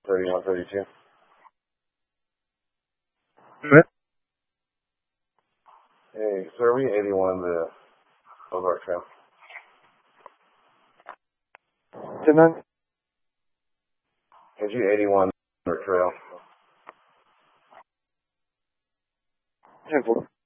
3132. Hey, sir, we 81 the Ozark Trail. 10-9. Is you 81 Trail? 10-4.